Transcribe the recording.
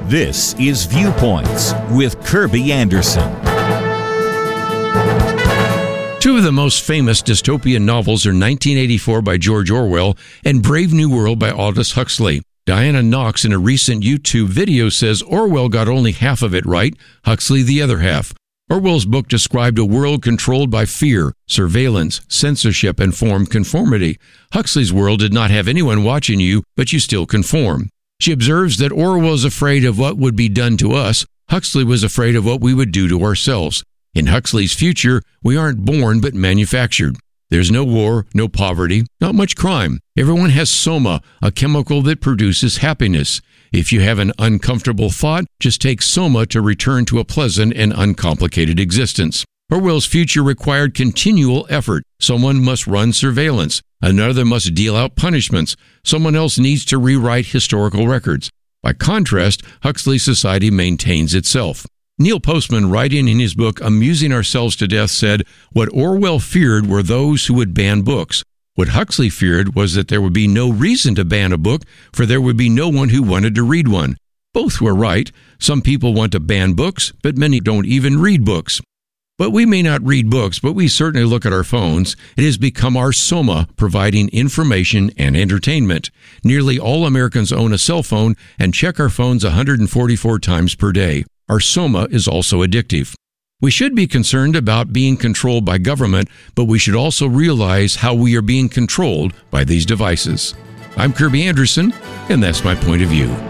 This is Viewpoints with Kirby Anderson. Two of the most famous dystopian novels are 1984 by George Orwell and Brave New World by Aldous Huxley. Diana Knox in a recent YouTube video says Orwell got only half of it right, Huxley the other half. Orwell's book described a world controlled by fear, surveillance, censorship, and formed conformity. Huxley's world did not have anyone watching you, but you still conform. She observes that Orwell is afraid of what would be done to us. Huxley was afraid of what we would do to ourselves. In Huxley's future, we aren't born but manufactured. There's no war, no poverty, not much crime. Everyone has soma, a chemical that produces happiness. If you have an uncomfortable thought, just take soma to return to a pleasant and uncomplicated existence. Orwell's future required continual effort. Someone must run surveillance. Another must deal out punishments. Someone else needs to rewrite historical records. By contrast, Huxley's society maintains itself. Neil Postman, writing in his book Amusing Ourselves to Death, said, "What Orwell feared were those who would ban books. What Huxley feared was that there would be no reason to ban a book, for there would be no one who wanted to read one." Both were right. Some people want to ban books, but many don't even read books. But we may not read books, but we certainly look at our phones. It has become our soma, providing information and entertainment. Nearly all Americans own a cell phone and check our phones 144 times per day. Our soma is also addictive. We should be concerned about being controlled by government, but we should also realize how we are being controlled by these devices. I'm Kirby Anderson, and that's my point of view.